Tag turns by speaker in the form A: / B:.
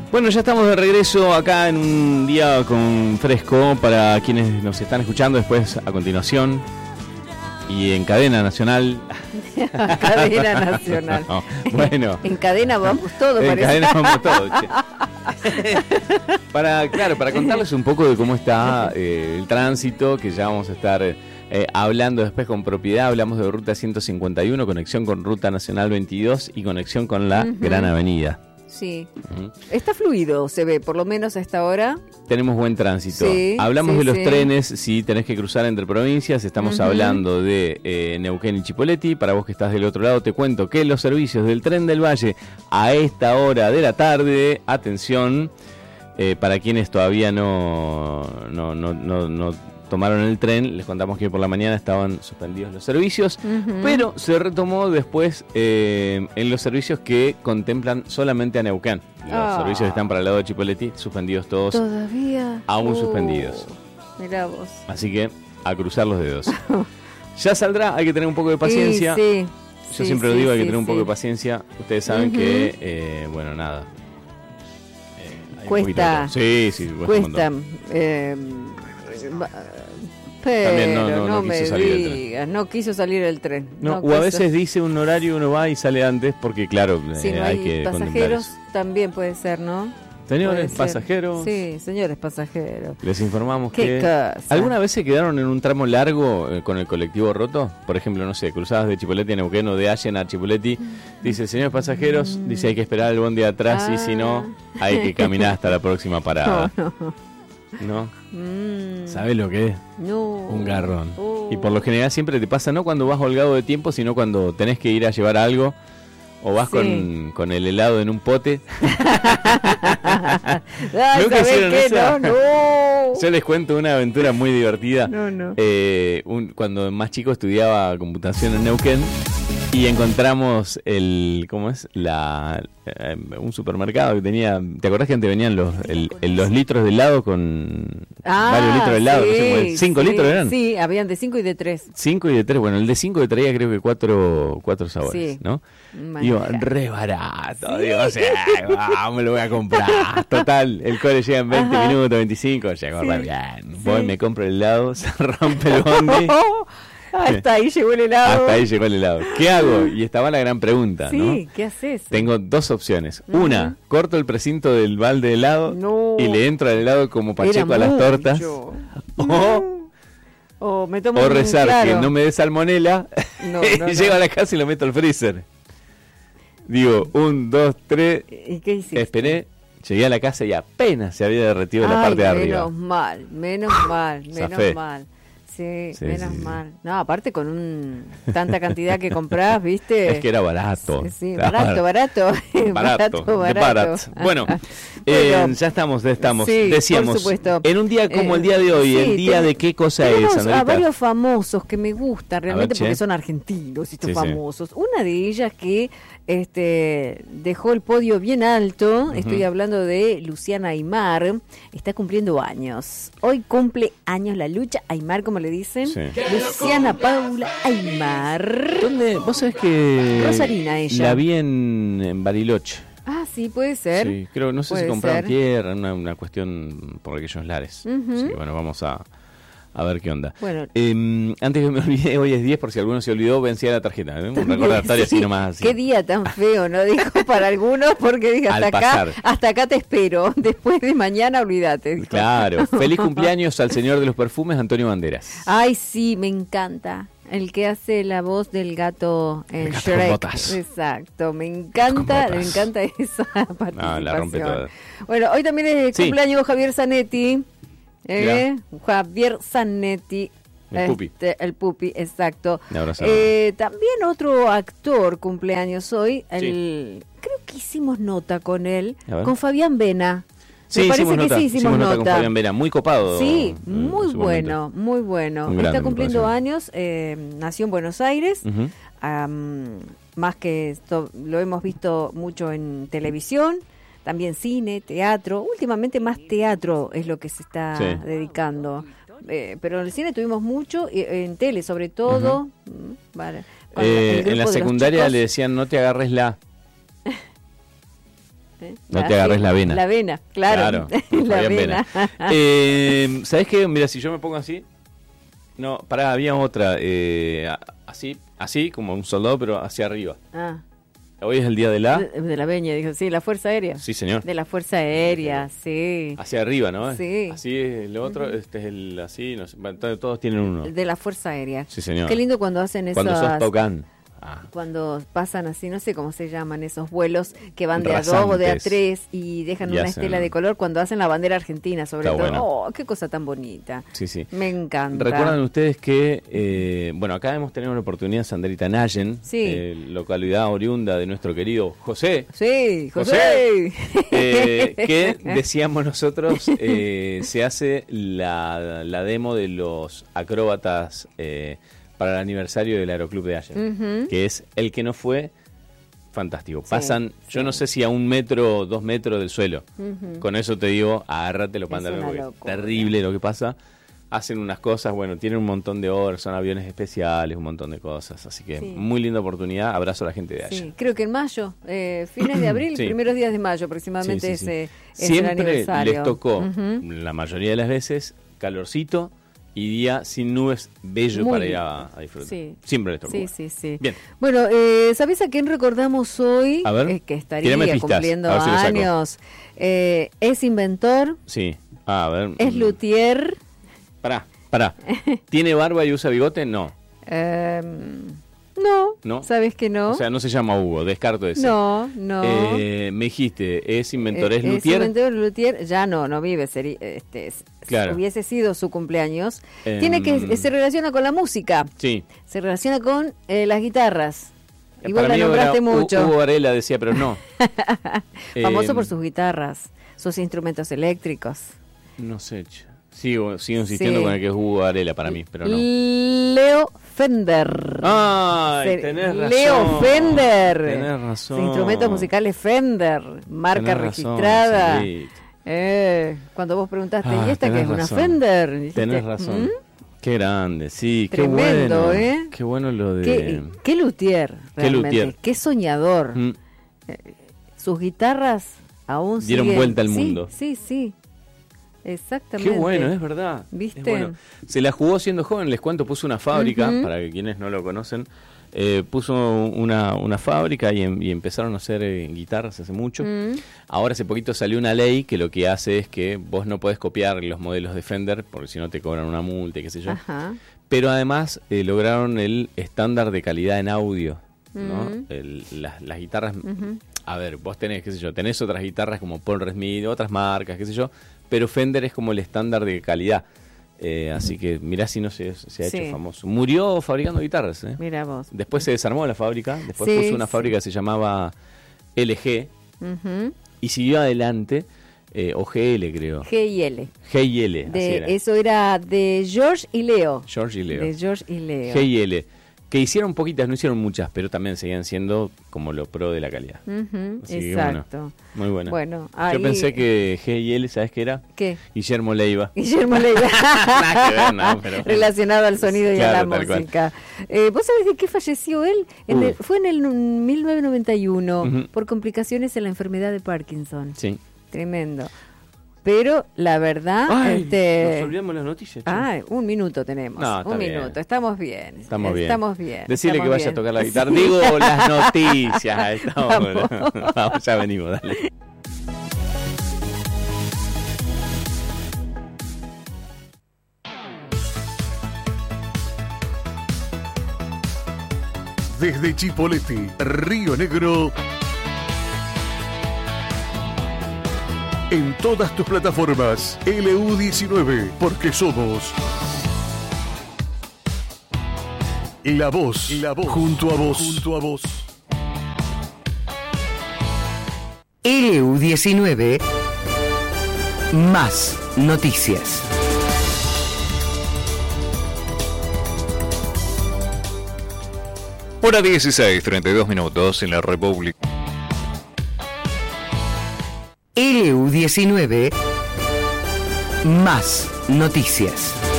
A: Bueno, ya estamos de regreso acá en un día con fresco para quienes nos están escuchando después a continuación y en cadena nacional.
B: Cadena nacional.
A: No, bueno.
B: En cadena vamos todos,
A: En
B: parece.
A: cadena vamos todos. Para contarles un poco de cómo está el tránsito, que ya vamos a estar hablando después con propiedad. Hablamos de Ruta 151, conexión con Ruta Nacional 22 y conexión con la Gran Avenida.
B: Sí. Está fluido, se ve, por lo menos a esta hora.
A: Tenemos buen tránsito.
B: Sí,
A: Hablamos
B: sí,
A: de los
B: sí.
A: trenes, si tenés que cruzar entre provincias. Estamos hablando de Neuquén y Chipoleti. Para vos que estás del otro lado, te cuento que los servicios del Tren del Valle a esta hora de la tarde, atención, para quienes todavía no tomaron el tren, les contamos que por la mañana estaban suspendidos los servicios, pero se retomó después en los servicios que contemplan solamente a Neuquén. Los servicios que están para el lado de Chipoleti, suspendidos todos.
B: Todavía.
A: Aún suspendidos.
B: Mirá vos.
A: Así que a cruzar los dedos. Ya saldrá, hay que tener un poco de paciencia.
B: Sí,
A: Yo siempre lo digo, hay que tener un poco de paciencia. Ustedes saben que, bueno, nada. Hay un
B: Cuesta.
A: poquito de- Sí, cuesta un
B: Cuesta.
A: montón.
B: Pero
A: También no
B: no
A: quiso
B: me
A: salir el tren.
B: digas, no quiso salir el tren.
A: No, o
B: quiso.
A: a veces dice un horario, uno va y sale antes, porque claro,
B: Si no
A: hay
B: hay
A: que
B: pasajeros,
A: contemplar
B: también puede ser, ¿no?
A: eso. Señores
B: Puede ser.
A: pasajeros,
B: Sí, señores pasajeros.
A: les informamos
B: Qué
A: que...
B: cosa.
A: ¿Alguna vez se quedaron en un tramo largo con el colectivo roto? Por ejemplo, no sé, cruzadas de Chipoleti a Neuquén o de Allen a Chipoleti. Dice, señores pasajeros, dice, hay que esperar el bondi de atrás y si no, hay que caminar hasta la próxima parada. ¿No? ¿Sabes lo que es?
B: No.
A: Un garrón. Y por lo general siempre te pasa, no cuando vas holgado de tiempo, sino cuando tenés que ir a llevar algo. O vas
B: Sí.
A: con el helado en un pote.
B: Ay,
A: ¿Nunca
B: ¿sabés
A: hicieron
B: qué?
A: esa?
B: No.
A: Yo les cuento una aventura muy divertida.
B: No.
A: Cuando más chico estudiaba computación en Neuquén y encontramos un supermercado que tenía, ¿te acordás que antes venían los litros de helado con varios litros de helado? No sé, como 5 litros eran.
B: Sí, habían de 5 y de 3.
A: 5 y de 3, bueno, el de 5 traía creo que cuatro sabores,
B: Sí.
A: ¿no? Digo, re barato, digo, o sea, me lo voy a comprar. Total, el cole llega en 20 minutos, 25, llego re bien. Voy, me compro el helado, se rompe el bondi.
B: Hasta ahí llegó el helado.
A: Hasta ahí llegó el helado. ¿Qué hago? Y estaba la gran pregunta, ¿no?
B: Sí, ¿qué haces?
A: Tengo dos opciones. Una, corto el precinto del balde de helado
B: No.
A: y le entro al helado como Pacheco
B: Era
A: a las
B: mucho.
A: tortas.
B: O me tomo
A: O
B: un-
A: rezar
B: claro.
A: que no me dé salmonela
B: No,
A: y
B: no.
A: llego a la casa y lo meto al freezer. Digo, 1, 2, 3,
B: ¿Y qué hiciste?
A: esperé, llegué a la casa y apenas se había derretido la parte de arriba.
B: Menos mal.
A: Zafé.
B: Sí,
A: Sí,
B: menos
A: sí.
B: mal. No, aparte con tanta cantidad que comprás, ¿viste?
A: Es que era barato.
B: Sí,
A: Claro.
B: barato.
A: Barato. Bueno,
B: Bueno,
A: ya estamos.
B: sí,
A: Decíamos,
B: por supuesto.
A: en un día como el día de hoy,
B: Sí,
A: ¿el día de qué cosa es,
B: tenemos a
A: Sandrita?
B: varios famosos que me gustan realmente
A: che.
B: porque son argentinos estos
A: Sí, sí.
B: famosos. Una de ellas que dejó el podio bien alto, estoy hablando de Luciana Aymar, está cumpliendo años. Hoy cumple años la Lucha Aymar, como le dicen.
A: Sí.
B: Luciana Paula Aymar.
A: ¿Dónde? Vos sabés que
B: Rosarina ella.
A: la vi en Bariloche.
B: Ah, sí, puede ser.
A: Sí, creo, no sé si
B: Puede
A: compraron
B: ser.
A: tierra, una cuestión por aquellos lares. Así que bueno, vamos a ver qué onda.
B: Bueno.
A: Antes que me olvide, hoy es 10, por si alguno se olvidó, vencía la tarjeta. Un recordatorio así
B: Sí,
A: nomás. Así.
B: Qué día tan feo, ¿no? Dijo para algunos, porque dije,
A: Al pasar.
B: hasta acá te espero. Después de mañana, olvídate. dijo.
A: Claro, feliz cumpleaños al señor de los perfumes, Antonio Banderas.
B: Ay, sí, me encanta. El que hace la voz del gato en
A: El gato con
B: Shrek.
A: botas.
B: Exacto, me
A: Con
B: encanta,
A: botas.
B: me encanta esa participación.
A: No, la rompe toda.
B: Bueno, hoy también es
A: Sí.
B: cumpleaños Javier Zanetti. Javier Zanetti.
A: El Pupi.
B: El Pupi, exacto.
A: Un abrazo.
B: También otro actor cumpleaños hoy. Creo que hicimos nota con él,
A: A ver.
B: con Fabián Vena.
A: Sí,
B: Me parece
A: hicimos
B: que
A: nota,
B: sí hicimos
A: nota con
B: nota.
A: Fabián Vera, muy copado.
B: Sí,
A: en
B: muy
A: su
B: bueno, muy bueno.
A: Un grande,
B: Está
A: me
B: cumpliendo
A: parece.
B: años, nació en Buenos Aires,
A: momento.
B: más que esto lo hemos visto mucho en televisión, también cine, teatro, últimamente más teatro es lo que se está
A: Sí.
B: dedicando. Pero en el cine tuvimos mucho, en tele sobre todo. Vale. Con el grupo
A: En la
B: de los
A: secundaria
B: chicos.
A: le decían, no te agarres la. No te agarres la vena.
B: La vena, claro. La vena.
A: ¿Sabés qué? Mira, si yo me pongo así... No, pará, había otra. Así, como un soldado, pero hacia arriba. Hoy es el día de
B: la veña, dijo, sí, la Fuerza Aérea.
A: Sí, señor.
B: De la Fuerza Aérea, sí.
A: Hacia arriba, ¿no?
B: Sí.
A: Así es lo otro, este es el así, no sé, todos tienen uno.
B: De la Fuerza Aérea.
A: Sí, señor.
B: Qué lindo cuando hacen esas...
A: Cuando sos Tocán.
B: Cuando pasan así, no sé cómo se llaman esos vuelos que van de A2 o de A3 y dejan una estela de color cuando hacen la bandera argentina, sobre todo. Bueno. ¡Oh, qué cosa tan bonita!
A: Sí.
B: Me encanta.
A: Recuerdan ustedes que, acá hemos tenido una oportunidad en Sanderita Nayen, localidad oriunda de nuestro querido José.
B: Sí, José.
A: Que decíamos nosotros, se hace la demo de los acróbatas para el aniversario del Aeroclub de Ayen, que es el que no fue, fantástico. Pasan, yo no sé si a 1 metro, 2 metros del suelo. Con eso te digo, agárrate los pantalones, porque es terrible lo que pasa. Hacen unas cosas, tienen un montón de horas, son aviones especiales, un montón de cosas. Así que muy linda oportunidad. Abrazo a la gente de Ayen.
B: Sí, creo que en mayo, fines de abril, primeros días de mayo aproximadamente es el aniversario.
A: Siempre les tocó, la mayoría de las veces, calorcito y día sin nubes, bello para ir a disfrutar. Sí. Siempre les tocó.
B: Sí.
A: Bien.
B: Bueno, ¿sabés a quién recordamos hoy?
A: A ver,
B: que estaría cumpliendo años. Es inventor.
A: Sí. A ver.
B: Es luthier.
A: Pará. ¿Tiene barba y usa bigote? No.
B: No, ¿sabes que no?
A: O sea, no se llama Hugo, descarto ese.
B: No.
A: Me dijiste, es inventor, es luthier.
B: Es inventor, luthier, ya no vive, claro. Hubiese sido su cumpleaños. Se relaciona con la música.
A: Sí.
B: Se relaciona con las guitarras. Y vos
A: la
B: nombraste mucho.
A: Hugo Varela decía, pero no.
B: Famoso por sus guitarras, sus instrumentos eléctricos.
A: No sé, sigo insistiendo con el que es Hugo Varela para mí, pero no.
B: Leo Fender.
A: Tenés razón.
B: Leo Fender.
A: Tenés razón.
B: Instrumentos musicales Fender, marca registrada. Cuando vos preguntaste, ¿y esta qué es? ¿Una Fender? ¿Dijiste?
A: Tenés razón. Qué grande, sí,
B: tremendo,
A: qué bueno. Qué bueno lo de...
B: Qué luthier, realmente. Qué soñador. Sus guitarras aún
A: dieron vuelta al mundo.
B: Sí. Exactamente.
A: Qué bueno, es verdad.
B: ¿Viste?
A: Es bueno. Se la jugó siendo joven, les cuento, puso una fábrica, para que quienes no lo conocen, puso una fábrica y empezaron a hacer guitarras hace mucho. Ahora hace poquito salió una ley que lo que hace es que vos no podés copiar los modelos de Fender, porque si no te cobran una multa y qué sé yo.
B: Ajá.
A: Pero además lograron el estándar de calidad en audio, ¿no? Las guitarras... A ver, vos tenés otras guitarras como Paul Resmith, otras marcas, qué sé yo, pero Fender es como el estándar de calidad. Así que mirá si no se ha hecho famoso. Murió fabricando guitarras.
B: Mirá vos.
A: Después se desarmó la fábrica, después puso una fábrica que se llamaba LG y siguió adelante, o GL creo.
B: G&L.
A: G&L.
B: Eso era de George y Leo.
A: De
B: George y Leo.
A: G&L. Que hicieron poquitas, no hicieron muchas, pero también seguían siendo como lo pro de la calidad.
B: Exacto.
A: Que, muy buena.
B: Bueno, ahí...
A: Yo pensé que G&L, ¿sabes qué era?
B: ¿Qué?
A: Guillermo Leiva.
B: Nada
A: que ver, no, pero...
B: Relacionado al sonido y a la música. ¿Vos sabés de qué falleció él? Fue en el 1991 por complicaciones en la enfermedad de Parkinson.
A: Sí.
B: Tremendo. Pero la verdad,
A: nos olvidamos las noticias.
B: Un minuto tenemos. Un minuto. Estamos bien.
A: Decirle que vaya a tocar la guitarra. Digo las noticias a esta hora. Vamos, ya venimos, dale.
C: Desde Chipoleti, Río Negro. En todas tus plataformas, LU19, porque somos la voz, junto a vos.
D: LU19, más noticias.
E: Hora 16, 32 minutos en la República.
D: LU19, más noticias.